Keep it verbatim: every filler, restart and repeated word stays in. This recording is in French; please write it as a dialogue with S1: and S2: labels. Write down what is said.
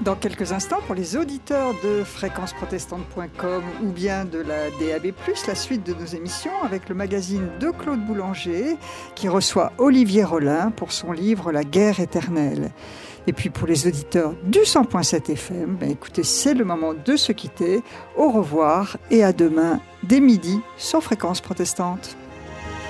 S1: Dans quelques instants, pour les auditeurs de fréquence protestante point com ou bien de la D A B plus, la suite de nos émissions avec le magazine de Claude Boulanger qui reçoit Olivier Rollin pour son livre La guerre éternelle. Et puis pour les auditeurs du cent point sept F M, ben écoutez, c'est le moment de se quitter. Au revoir et à demain dès midi sur Fréquence Protestante.